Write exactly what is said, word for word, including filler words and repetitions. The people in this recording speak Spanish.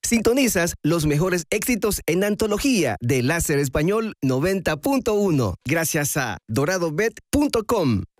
Sintonizas los mejores éxitos en antología de Láser Español noventa punto uno gracias a dorado bet punto com.